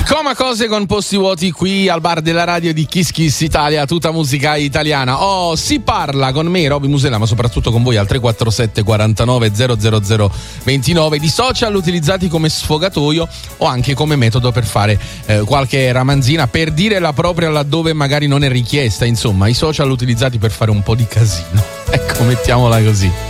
Coma Cose con posti vuoti qui al bar della radio di Kiss Kiss Italia, tutta musica italiana. Si parla con me, Roby Musella, ma soprattutto con voi al 347 49 000 29 di social utilizzati come sfogatoio o anche come metodo per fare qualche ramanzina, per dire la propria laddove magari non è richiesta. Insomma, i social utilizzati per fare un po' di casino. Ecco, mettiamola così.